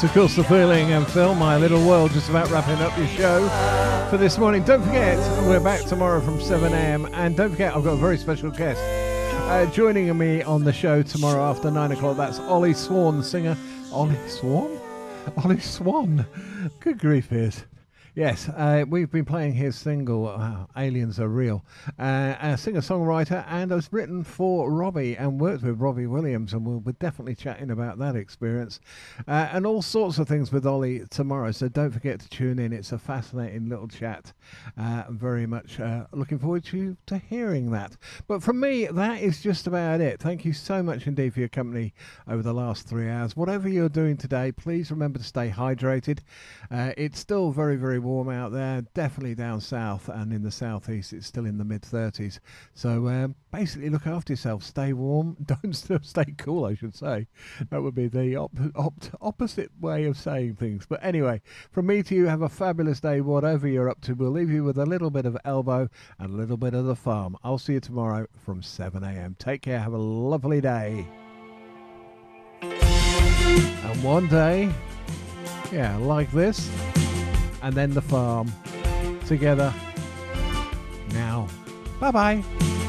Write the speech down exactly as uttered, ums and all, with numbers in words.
Of course, The Feeling and Phil, My Little World, just about wrapping up your show for this morning. Don't forget, we're back tomorrow from seven a.m. And don't forget, I've got a very special guest uh, joining me on the show tomorrow after nine o'clock. That's Ollie Swan, the singer. Ollie Swan? Ollie Swan. Good grief, Piers. Yes, uh, we've been playing his single, uh, Aliens Are Real, uh, a singer-songwriter, and has written for Robbie and worked with Robbie Williams, and we'll be definitely chatting about that experience, uh, and all sorts of things with Ollie tomorrow, so don't forget to tune in. It's a fascinating little chat. Uh, I'm very much uh, looking forward to, to hearing that. But from me, that is just about it. Thank you so much indeed for your company over the last three hours. Whatever you're doing today, please remember to stay hydrated. Uh, it's still very, very warm out there, definitely down south, and in the southeast it's still in the mid thirties, so um, basically look after yourself, stay warm, don't stay cool, I should say. That would be the op- op- opposite way of saying things. But anyway, from me to you, have a fabulous day whatever you're up to. We'll leave you with a little bit of Elbow and a little bit of The Farm. I'll see you tomorrow from seven a.m. Take care, have a lovely day, and one day, yeah, like this, and then The Farm together now. Bye bye.